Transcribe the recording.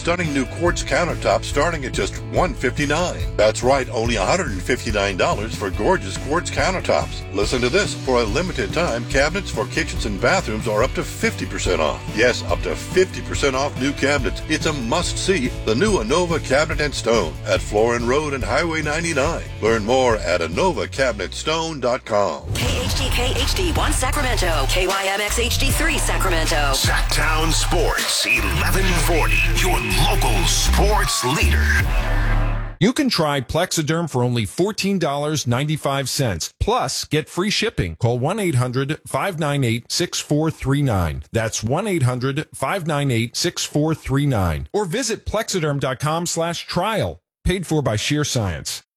stunning new quartz countertop starting at just $159. That's right, only $159 for gorgeous quartz countertops. Listen to this. For a limited time, cabinets for kitchens and bathrooms are up to 50% off. Yes, up to 50% off new cabinets. It's a must-see. The new Anova Cabinet & Stone at Florin Road and Highway 99. Learn more at AnovaCabinetStone.com. KHTK HD1 Sacramento, KYMX HD3 Sacramento. Sacktown Sports 1140, your local sports leader. You can try Plexiderm for only $14.95. Plus, get free shipping. Call 1-800-598-6439. That's 1-800-598-6439. Or visit Plexiderm.com/trial. Paid for by Sheer Science.